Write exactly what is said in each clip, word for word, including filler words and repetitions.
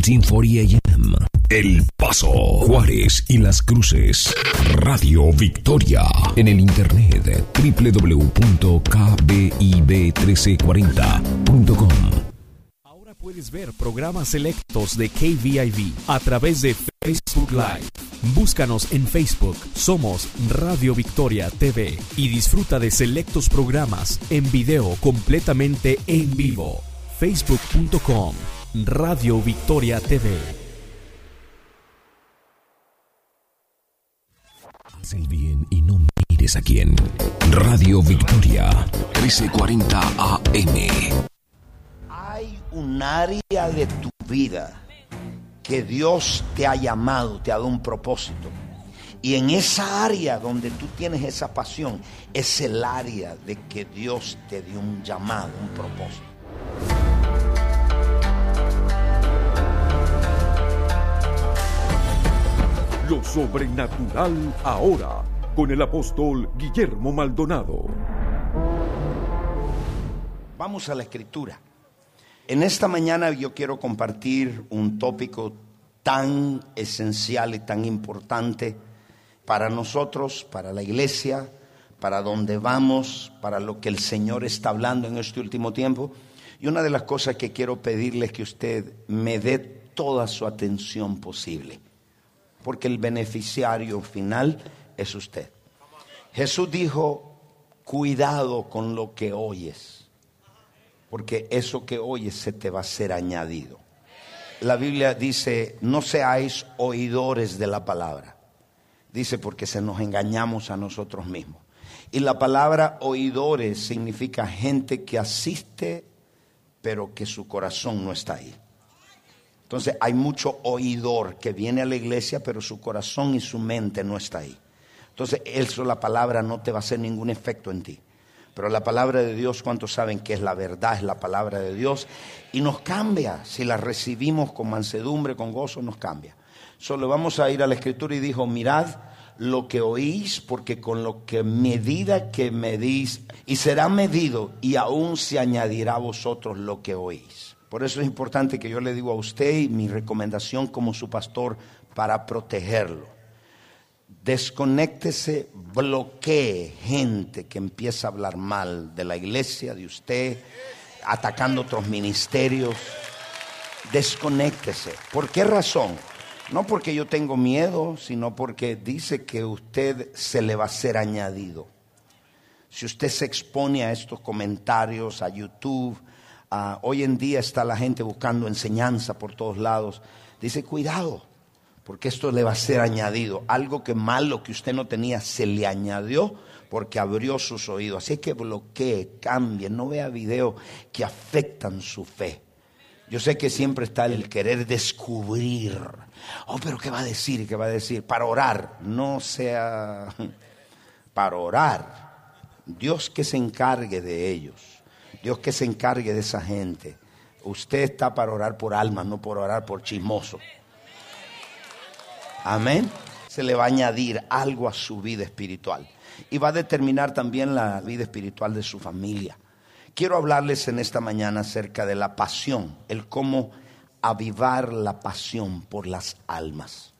Symphony A M. El Paso, Juárez y Las Cruces. Radio Victoria. En el internet doble u doble u doble u punto k b i b uno tres cuatro cero punto com. Ahora puedes ver programas selectos de K V I V a través de Facebook Live. Búscanos en Facebook, somos Radio Victoria T V y disfruta de selectos programas en video completamente en vivo. facebook punto com, Radio Victoria T V. Haz el bien y no mires a quién. Radio Victoria, trece cuarenta A M. Hay un área de tu vida que Dios te ha llamado, te ha dado un propósito. Y en esa área donde tú tienes esa pasión, es el área de que Dios te dio un llamado, un propósito. Lo sobrenatural ahora, con el apóstol Guillermo Maldonado. Vamos a la escritura. En esta mañana yo quiero compartir un tópico tan esencial y tan importante para nosotros, para la iglesia, para donde vamos, para lo que el Señor está hablando en este último tiempo. Y una de las cosas que quiero pedirle es que usted me dé toda su atención posible, porque el beneficiario final es usted. Jesús dijo, cuidado con lo que oyes, porque eso que oyes se te va a ser añadido. La Biblia dice, no seáis oidores de la palabra. Dice, porque se nos engañamos a nosotros mismos. Y la palabra oidores significa gente que asiste, pero que su corazón no está ahí. Entonces hay mucho oidor que viene a la iglesia, pero su corazón y su mente no está ahí. Entonces eso, la palabra no te va a hacer ningún efecto en ti. Pero la palabra de Dios, ¿cuántos saben que es la verdad? Es la palabra de Dios y nos cambia. Si la recibimos con mansedumbre, con gozo, nos cambia. Solo vamos a ir a la escritura y dijo, mirad lo que oís, porque con lo que medida que medís, y será medido, y aún se añadirá a vosotros lo que oís. Por eso es importante que yo le digo a usted, y mi recomendación como su pastor, para protegerlo: desconéctese, bloquee gente que empieza a hablar mal de la iglesia, de usted, atacando otros ministerios. Desconéctese. ¿Por qué razón? No porque yo tengo miedo, sino porque dice que usted se le va a ser añadido. Si usted se expone a estos comentarios, a YouTube, uh, hoy en día está la gente buscando enseñanza por todos lados. Dice, cuidado, porque esto le va a ser añadido. Algo que malo que usted no tenía se le añadió porque abrió sus oídos. Así que bloquee, cambie, no vea videos que afectan su fe. Yo sé que siempre está el querer descubrir. Oh, pero ¿qué va a decir? ¿Qué va a decir? Para orar, no sea para orar. Dios que se encargue de ellos. Dios que se encargue de esa gente. Usted está para orar por almas, no por orar por chismosos. Amén. Se le va a añadir algo a su vida espiritual. Y va a determinar también la vida espiritual de su familia. Quiero hablarles en esta mañana acerca de la pasión, el cómo avivar la pasión por las almas.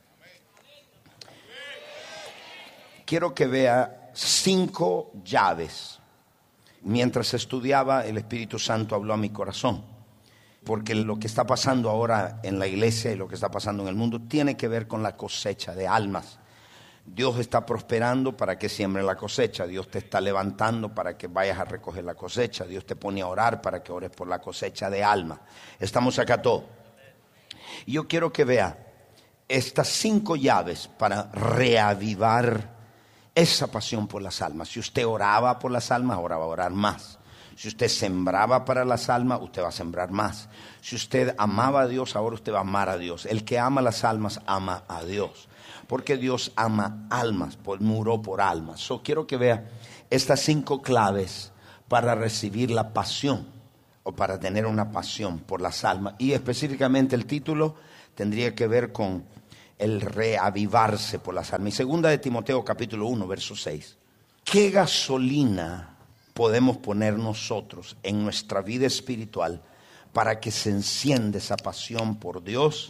Quiero que vea cinco llaves. Mientras estudiaba, el Espíritu Santo habló a mi corazón, porque lo que está pasando ahora en la iglesia y lo que está pasando en el mundo tiene que ver con la cosecha de almas. Dios está prosperando para que siembre la cosecha. Dios te está levantando para que vayas a recoger la cosecha. Dios te pone a orar para que ores por la cosecha de alma. Estamos acá todos. Y yo quiero que vea estas cinco llaves para reavivar esa pasión por las almas. Si usted oraba por las almas, ahora va a orar más. Si usted sembraba para las almas, usted va a sembrar más. Si usted amaba a Dios, ahora usted va a amar a Dios. El que ama las almas, ama a Dios. Porque Dios ama almas, pues murió por almas. So, quiero que vea estas cinco claves para recibir la pasión o para tener una pasión por las almas. Y específicamente el título tendría que ver con el reavivarse por las almas. Y segunda de Timoteo capítulo uno, verso seis. ¿Qué gasolina podemos poner nosotros en nuestra vida espiritual para que se encienda esa pasión por Dios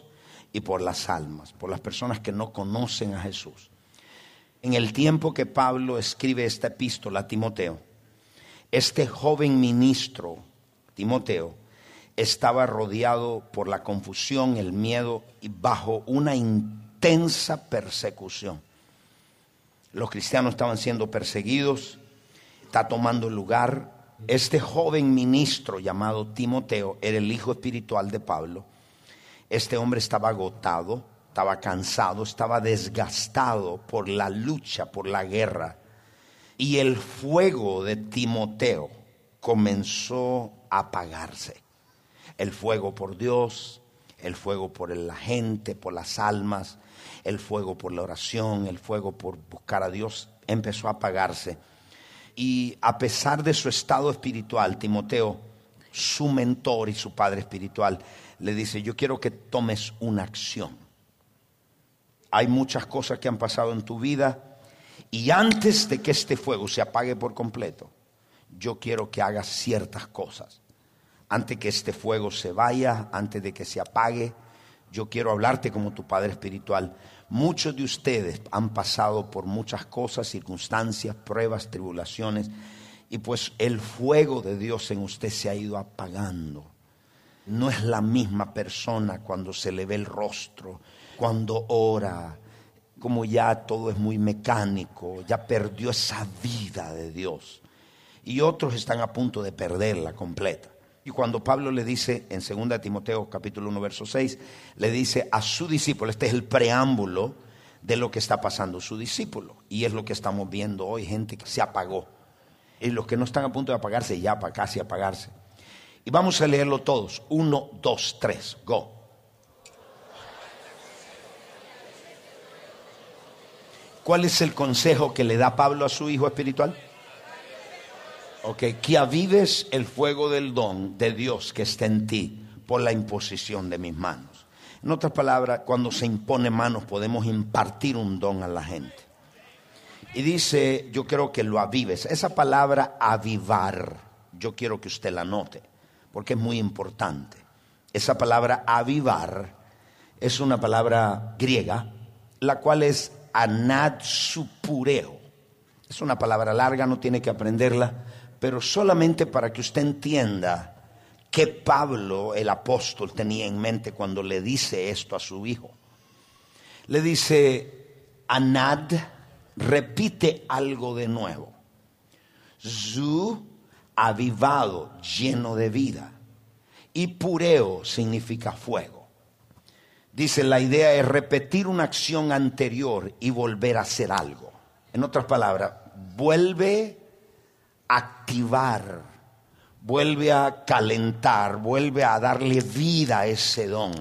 y por las almas, por las personas que no conocen a Jesús. En el tiempo que Pablo escribe esta epístola a Timoteo, este joven ministro, Timoteo, estaba rodeado por la confusión, el miedo y bajo una intensa persecución. Los cristianos estaban siendo perseguidos, está tomando lugar. Este joven ministro llamado Timoteo era el hijo espiritual de Pablo. Este hombre estaba agotado, estaba cansado, estaba desgastado por la lucha, por la guerra. Y el fuego de Timoteo comenzó a apagarse. El fuego por Dios, el fuego por la gente, por las almas, el fuego por la oración, el fuego por buscar a Dios, empezó a apagarse. Y a pesar de su estado espiritual, Timoteo, su mentor y su padre espiritual, le dice: yo quiero que tomes una acción. Hay muchas cosas que han pasado en tu vida y antes de que este fuego se apague por completo, yo quiero que hagas ciertas cosas. Antes que este fuego se vaya, antes de que se apague, yo quiero hablarte como tu padre espiritual. Muchos de ustedes han pasado por muchas cosas, circunstancias, pruebas, tribulaciones, y pues el fuego de Dios en usted se ha ido apagando. No es la misma persona cuando se le ve el rostro, cuando ora, como ya todo es muy mecánico, ya perdió esa vida de Dios. Y otros están a punto de perderla completa. Y cuando Pablo le dice en segunda de Timoteo capítulo uno verso seis, le dice a su discípulo, este es el preámbulo de lo que está pasando su discípulo. Y es lo que estamos viendo hoy, gente que se apagó. Y los que no están a punto de apagarse, ya para casi apagarse. Y vamos a leerlo todos. Uno, dos, tres, go. ¿Cuál es el consejo que le da Pablo a su hijo espiritual? Ok, que avives el fuego del don de Dios que está en ti por la imposición de mis manos. En otras palabras, cuando se impone manos podemos impartir un don a la gente. Y dice, yo quiero que lo avives. Esa palabra avivar, yo quiero que usted la note, porque es muy importante. Esa palabra avivar es una palabra griega, la cual es anatsupureo. Es una palabra larga, no tiene que aprenderla, pero solamente para que usted entienda que Pablo, el apóstol, tenía en mente cuando le dice esto a su hijo. Le dice, anad, repite algo de nuevo. Zu, avivado, lleno de vida. Y pureo significa fuego. Dice, la idea es repetir una acción anterior y volver a hacer algo. En otras palabras, vuelve a activar, vuelve a calentar, vuelve a darle vida a ese don.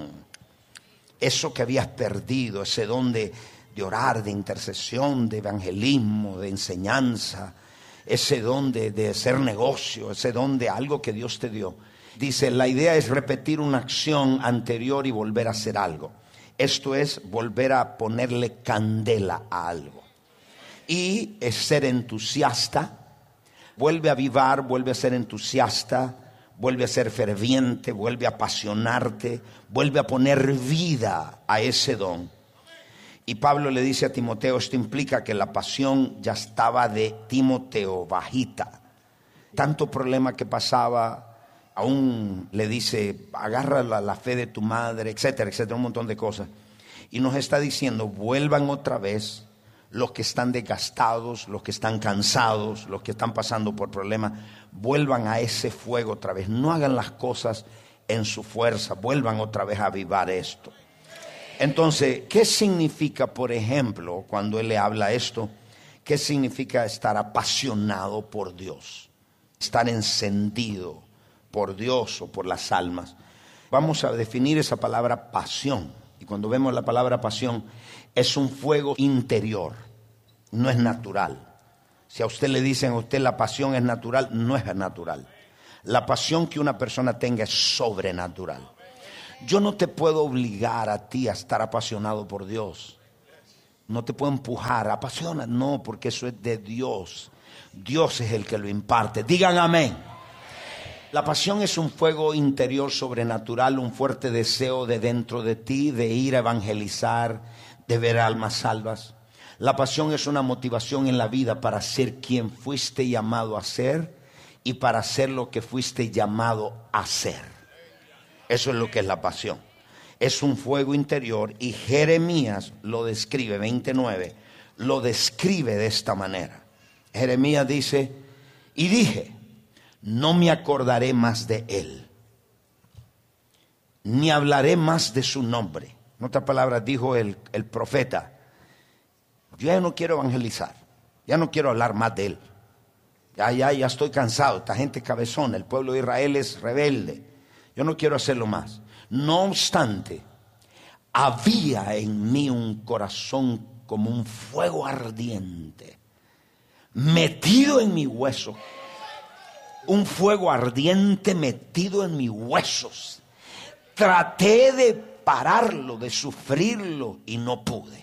Eso que habías perdido, ese don de, de orar, de intercesión, de evangelismo, de enseñanza, ese don de, de hacer negocio, ese don de algo que Dios te dio. Dice, la idea es repetir una acción anterior y volver a hacer algo. Esto es volver a ponerle candela a algo. Y es ser entusiasta, vuelve a avivar, vuelve a ser entusiasta, vuelve a ser ferviente, vuelve a apasionarte, vuelve a poner vida a ese don. Y Pablo le dice a Timoteo, esto implica que la pasión ya estaba de Timoteo bajita. Tanto problema que pasaba. Aún le dice, agarra la, la fe de tu madre, etcétera, etcétera, un montón de cosas. Y nos está diciendo, vuelvan otra vez los que están desgastados, los que están cansados, los que están pasando por problemas, vuelvan a ese fuego otra vez. No hagan las cosas en su fuerza, vuelvan otra vez a avivar esto. Entonces, ¿qué significa, por ejemplo, cuando él le habla esto? ¿Qué significa estar apasionado por Dios? Estar encendido por Dios o por las almas. Vamos a definir esa palabra pasión. Y cuando vemos la palabra pasión, es un fuego interior, no es natural. Si a usted le dicen a usted la pasión es natural, no es natural. La pasión que una persona tenga es sobrenatural. Yo no te puedo obligar a ti a estar apasionado por Dios. No te puedo empujar, apasiona, no, porque eso es de Dios. Dios es el que lo imparte. Digan amén. La pasión es un fuego interior sobrenatural, un fuerte deseo de dentro de ti, de ir a evangelizar, de ver almas salvas. La pasión es una motivación en la vida para ser quien fuiste llamado a ser y para ser lo que fuiste llamado a ser. Eso es lo que es la pasión. Es un fuego interior y Jeremías lo describe, veintinueve, lo describe de esta manera. Jeremías dice, y dije, no me acordaré más de él, ni hablaré más de su nombre. En otras palabras, dijo el, el profeta, yo ya no quiero evangelizar, ya no quiero hablar más de él. Ya, ya, ya estoy cansado, esta gente es cabezona, el pueblo de Israel es rebelde. Yo no quiero hacerlo más. No obstante, había en mí un corazón como un fuego ardiente, metido en mi hueso. Un fuego ardiente metido en mis huesos. Traté de pararlo, de sufrirlo y no pude.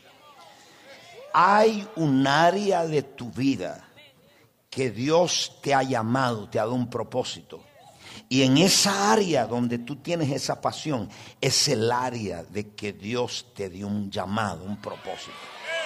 Hay un área de tu vida que Dios te ha llamado, te ha dado un propósito. Y en esa área donde tú tienes esa pasión, es el área de que Dios te dio un llamado, un propósito.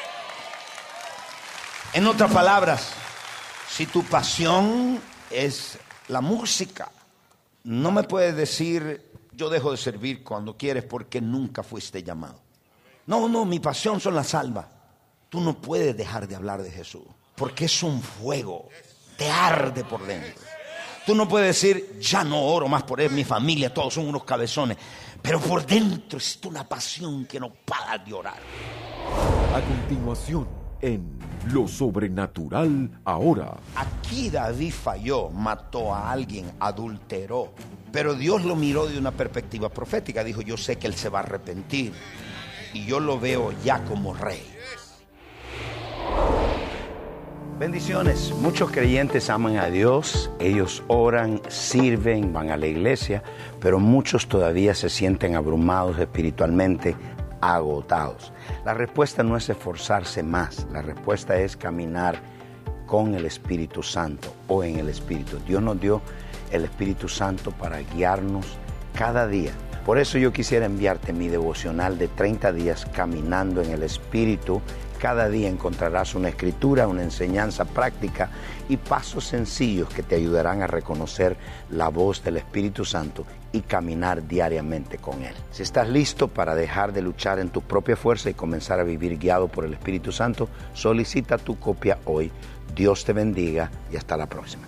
En otras palabras, si tu pasión es la música, no me puedes decir yo dejo de servir cuando quieres porque nunca fuiste llamado. No, no, mi pasión son las almas. Tú no puedes dejar de hablar de Jesús porque es un fuego, te arde por dentro. Tú no puedes decir ya no oro más por él, mi familia, todos son unos cabezones, pero por dentro es una pasión que no para de orar. A continuación, en Lo Sobrenatural Ahora. Aquí David falló, mató a alguien, adulteró, pero Dios lo miró de una perspectiva profética. Dijo, yo sé que él se va a arrepentir y yo lo veo ya como rey. Bendiciones. Muchos creyentes aman a Dios, ellos oran, sirven, van a la iglesia, pero muchos todavía se sienten abrumados espiritualmente, agotados. La respuesta no es esforzarse más, la respuesta es caminar con el Espíritu Santo o en el Espíritu. Dios nos dio el Espíritu Santo para guiarnos cada día. Por eso yo quisiera enviarte mi devocional de treinta días caminando en el Espíritu. Cada día encontrarás una escritura, una enseñanza práctica y pasos sencillos que te ayudarán a reconocer la voz del Espíritu Santo y caminar diariamente con Él. Si estás listo para dejar de luchar en tu propia fuerza y comenzar a vivir guiado por el Espíritu Santo, solicita tu copia hoy. Dios te bendiga y hasta la próxima.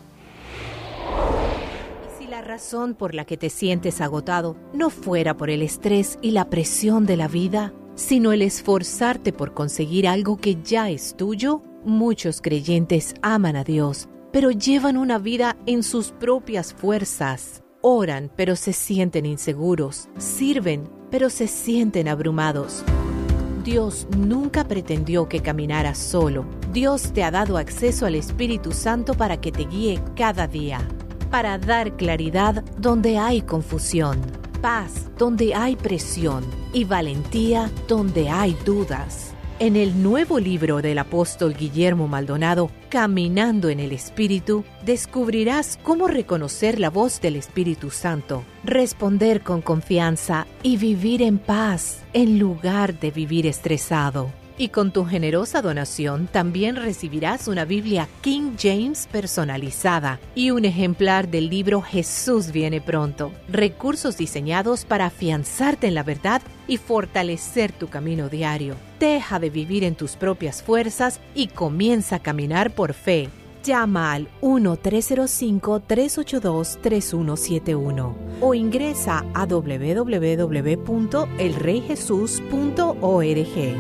Y si la razón por la que te sientes agotado no fuera por el estrés y la presión de la vida, sino el esforzarte por conseguir algo que ya es tuyo, muchos creyentes aman a Dios, pero llevan una vida en sus propias fuerzas. Oran, pero se sienten inseguros. Sirven, pero se sienten abrumados. Dios nunca pretendió que caminaras solo. Dios te ha dado acceso al Espíritu Santo para que te guíe cada día, para dar claridad donde hay confusión, paz donde hay presión y valentía donde hay dudas. En el nuevo libro del apóstol Guillermo Maldonado, Caminando en el Espíritu, descubrirás cómo reconocer la voz del Espíritu Santo, responder con confianza y vivir en paz en lugar de vivir estresado. Y con tu generosa donación también recibirás una Biblia King James personalizada y un ejemplar del libro Jesús viene pronto. Recursos diseñados para afianzarte en la verdad y fortalecer tu camino diario. Deja de vivir en tus propias fuerzas y comienza a caminar por fe. Llama al uno tres cero cinco, tres ocho dos, tres uno siete uno o ingresa a doble u doble u doble u punto el rey jesús punto org.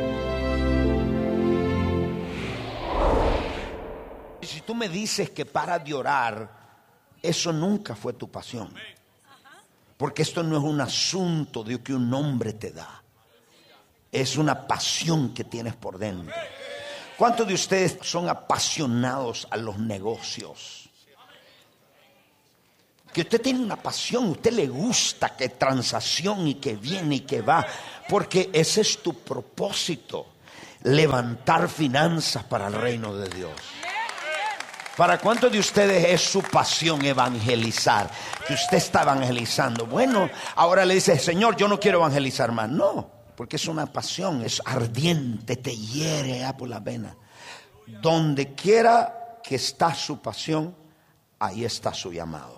Si tú me dices que para de orar, eso nunca fue tu pasión. Porque esto no es un asunto de que un hombre te da. Es una pasión que tienes por dentro. ¿Cuántos de ustedes son apasionados a los negocios? Que usted tiene una pasión, usted le gusta que transacción y que viene y que va. Porque ese es tu propósito. Levantar finanzas para el reino de Dios. ¿Para cuántos de ustedes es su pasión evangelizar? Que usted está evangelizando. Bueno, ahora le dice, Señor, yo no quiero evangelizar más. No, porque es una pasión, es ardiente, te hiere ah, por la vena. Donde quiera que está su pasión, ahí está su llamado.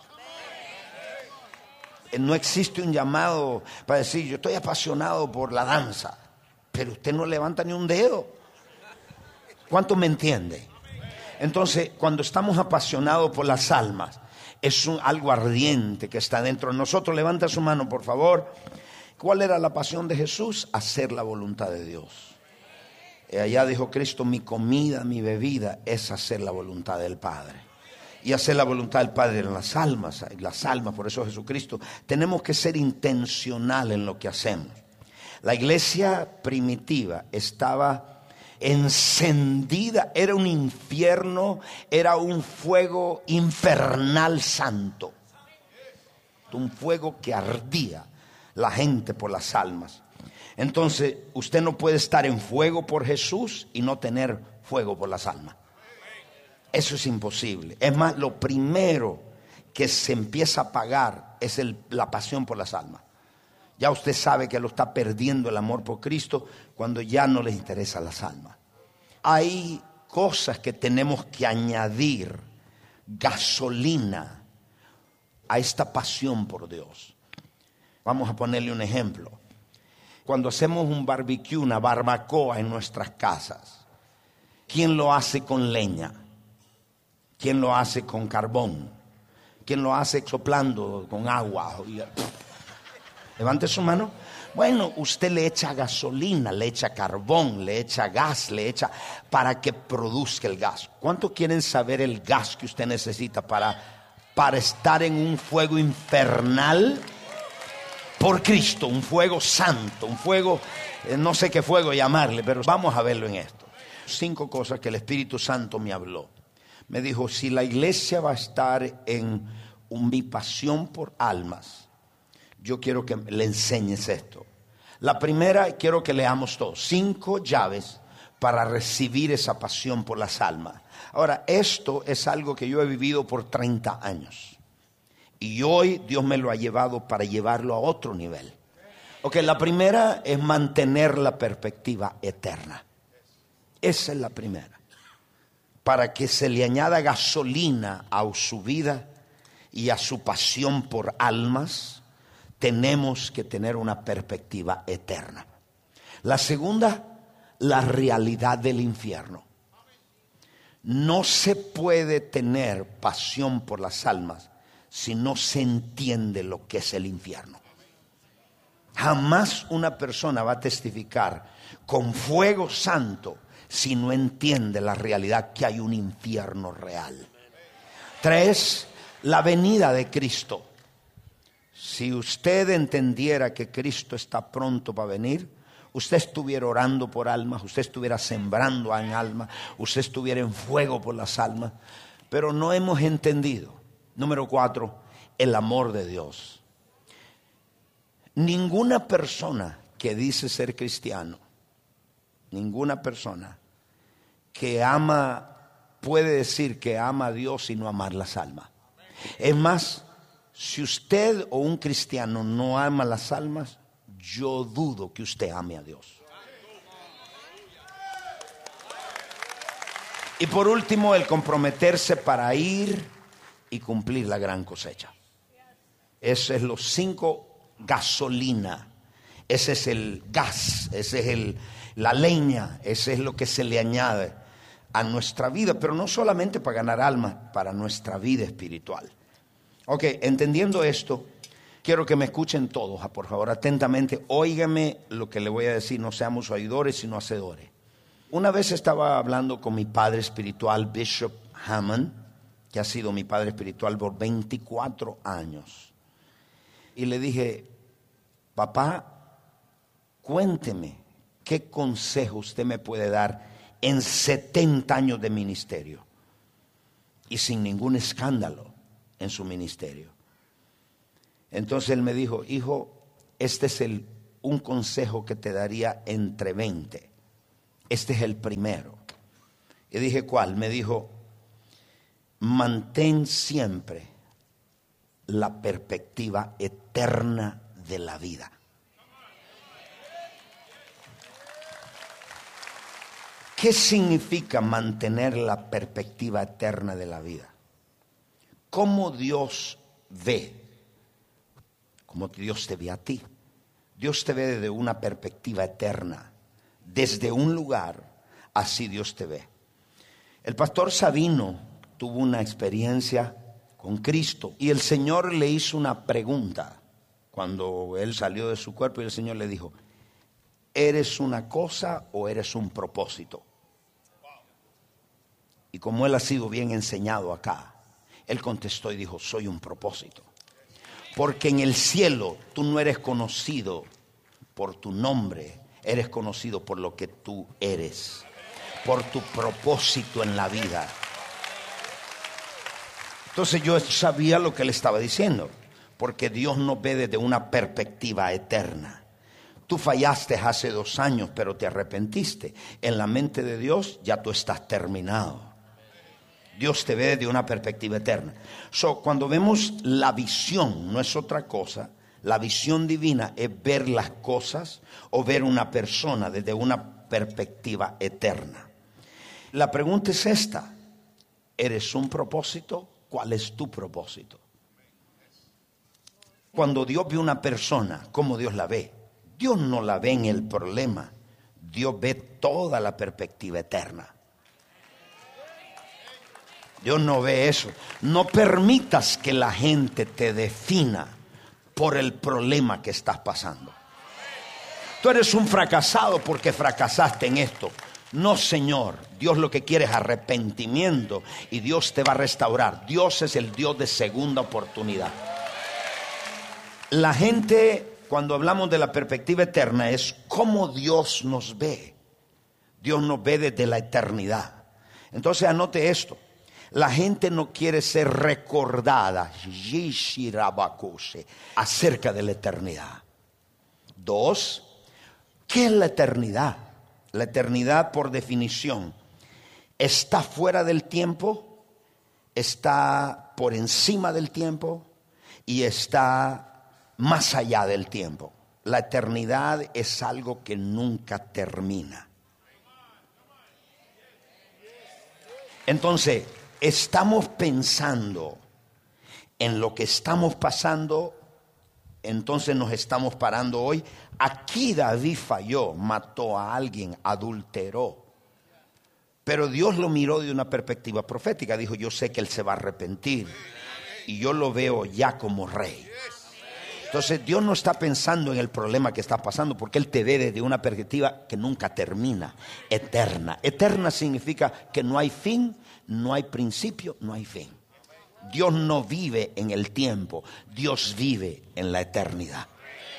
No existe un llamado para decir, yo estoy apasionado por la danza, pero usted no levanta ni un dedo. ¿Cuánto me entiende? Entonces, cuando estamos apasionados por las almas, es un, algo ardiente que está dentro de nosotros. Levanta su mano, por favor. ¿Cuál era la pasión de Jesús? Hacer la voluntad de Dios. Y allá dijo Cristo, mi comida, mi bebida es hacer la voluntad del Padre. Y hacer la voluntad del Padre en las almas, en las almas, por eso Jesucristo. Tenemos que ser intencional en lo que hacemos. La iglesia primitiva estaba encendida, era un infierno, era un fuego infernal santo, un fuego que ardía la gente por las almas. Entonces usted no puede estar en fuego por Jesús y no tener fuego por las almas. Eso es imposible. Es más, lo primero que se empieza a apagar es el, la pasión por las almas. Ya usted sabe que lo está perdiendo el amor por Cristo cuando ya no les interesa las almas. Hay cosas que tenemos que añadir, gasolina a esta pasión por Dios. Vamos a ponerle un ejemplo. Cuando hacemos un barbecue, una barbacoa en nuestras casas, ¿quién lo hace con leña? ¿Quién lo hace con carbón? ¿Quién lo hace soplando con agua? Levante su mano. Bueno, usted le echa gasolina, le echa carbón, le echa gas, le echa para que produzca el gas. ¿Cuánto quieren saber el gas que usted necesita para, para estar en un fuego infernal por Cristo? Un fuego santo, un fuego, eh, no sé qué fuego llamarle, pero vamos a verlo en esto. Cinco cosas que el Espíritu Santo me habló. Me dijo, si la iglesia va a estar en mi pasión por almas, yo quiero que le enseñes esto. La primera, quiero que leamos todos. Cinco llaves para recibir esa pasión por las almas. Ahora, esto es algo que yo he vivido por treinta años. Y hoy Dios me lo ha llevado para llevarlo a otro nivel. Ok, la primera es mantener la perspectiva eterna. Esa es la primera. Para que se le añada gasolina a su vida y a su pasión por almas, tenemos que tener una perspectiva eterna. La segunda, la realidad del infierno. No se puede tener pasión por las almas si no se entiende lo que es el infierno. Jamás una persona va a testificar con fuego santo si no entiende la realidad que hay un infierno real. Tres, la venida de Cristo. Si usted entendiera que Cristo está pronto para venir, usted estuviera orando por almas, usted estuviera sembrando en almas, usted estuviera en fuego por las almas, pero no hemos entendido. Número cuatro, el amor de Dios. Ninguna persona que dice ser cristiano, ninguna persona que ama, puede decir que ama a Dios y no amar las almas. Es más, si usted o un cristiano no ama las almas, yo dudo que usted ame a Dios. Y por último, el comprometerse para ir y cumplir la gran cosecha. Esos es los cinco gasolina. Ese es el gas, ese es el, la leña, ese es lo que se le añade a nuestra vida, pero no solamente para ganar almas, para nuestra vida espiritual. Ok, entendiendo esto, quiero que me escuchen todos, por favor, atentamente. Óigame lo que le voy a decir, no seamos oidores, sino hacedores. Una vez estaba hablando con mi padre espiritual, Bishop Hammond, que ha sido mi padre espiritual por veinticuatro años. Y le dije, papá, cuénteme, ¿qué consejo usted me puede dar en setenta años de ministerio? Y sin ningún escándalo en su ministerio. Entonces él me dijo, hijo, este es el, un consejo que te daría entre veinte. Este es el primero. Y dije, ¿cuál? Me dijo, mantén siempre la perspectiva eterna de la vida. ¿Qué significa mantener la perspectiva eterna de la vida? ¿Cómo Dios ve? ¿Cómo Dios te ve a ti? Dios te ve desde una perspectiva eterna. Desde un lugar, así Dios te ve. El pastor Sabino tuvo una experiencia con Cristo y el Señor le hizo una pregunta cuando él salió de su cuerpo y el Señor le dijo: ¿eres una cosa o eres un propósito? Y como él ha sido bien enseñado acá, él contestó y dijo: soy un propósito. Porque en el cielo tú no eres conocido por tu nombre, eres conocido por lo que tú eres, por tu propósito en la vida. Entonces yo sabía lo que él estaba diciendo, porque Dios nos ve desde una perspectiva eterna. Tú fallaste hace dos años, pero te arrepentiste. En la mente de Dios ya tú estás terminado. Dios te ve desde una perspectiva eterna. So, cuando vemos la visión, no es otra cosa. La visión divina es ver las cosas o ver una persona desde una perspectiva eterna. La pregunta es esta: ¿eres un propósito? ¿Cuál es tu propósito? Cuando Dios ve una persona, ¿cómo Dios la ve? Dios no la ve en el problema. Dios ve toda la perspectiva eterna. Dios no ve eso. No permitas que la gente te defina por el problema que estás pasando. Tú eres un fracasado porque fracasaste en esto. No, Señor. Dios lo que quiere es arrepentimiento y Dios te va a restaurar. Dios es el Dios de segunda oportunidad. La gente, cuando hablamos de la perspectiva eterna, es cómo Dios nos ve. Dios nos ve desde la eternidad. Entonces anote esto: la gente no quiere ser recordada acerca de la eternidad. Dos, ¿qué es la eternidad? La eternidad, por definición, está fuera del tiempo, está por encima del tiempo y está más allá del tiempo. La eternidad es algo que nunca termina. Entonces, estamos pensando en lo que estamos pasando, entonces nos estamos parando hoy. Aquí David falló, mató a alguien, adulteró. Pero Dios lo miró de una perspectiva profética. Dijo: yo sé que él se va a arrepentir y yo lo veo ya como rey. Entonces Dios no está pensando en el problema que está pasando, porque él te ve desde una perspectiva que nunca termina, eterna. Eterna significa que no hay fin, no hay principio, no hay fin. Dios no vive en el tiempo, Dios vive en la eternidad.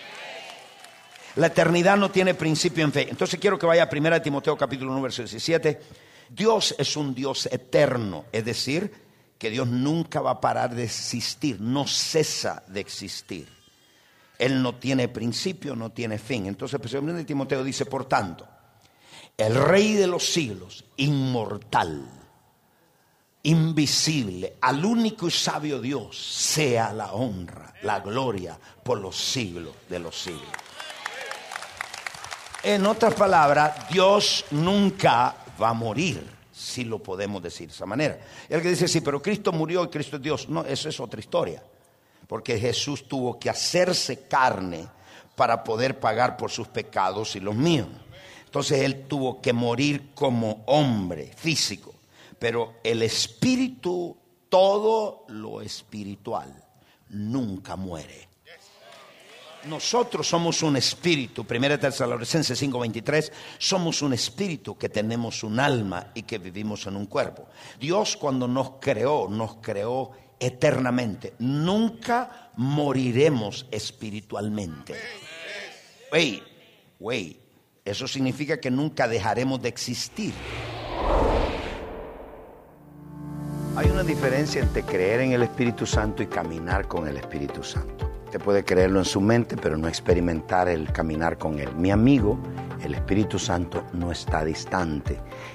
La eternidad no tiene principio en fe. Entonces quiero que vaya a primera de Timoteo capítulo uno verso diecisiete. Dios es un Dios eterno, es decir, que Dios nunca va a parar de existir, no cesa de existir. Él no tiene principio, no tiene fin. Entonces primera de Timoteo dice: por tanto, el Rey de los siglos, inmortal, invisible, al único y sabio Dios, sea la honra, la gloria por los siglos de los siglos. En otras palabras, Dios nunca va a morir, si lo podemos decir de esa manera. El que dice: sí, pero Cristo murió y Cristo es Dios. No, eso es otra historia. Porque Jesús tuvo que hacerse carne para poder pagar por sus pecados y los míos. Entonces él tuvo que morir como hombre físico. Pero el espíritu, todo lo espiritual, nunca muere. Nosotros somos un espíritu. Primera Tesalonicenses cinco veintitrés. Somos un espíritu que tenemos un alma y que vivimos en un cuerpo. Dios, cuando nos creó, nos creó eternamente. Nunca moriremos espiritualmente. Wait, wait. Eso significa que nunca dejaremos de existir. Hay una diferencia entre creer en el Espíritu Santo y caminar con el Espíritu Santo. Usted puede creerlo en su mente, pero no experimentar el caminar con Él. Mi amigo, el Espíritu Santo no está distante.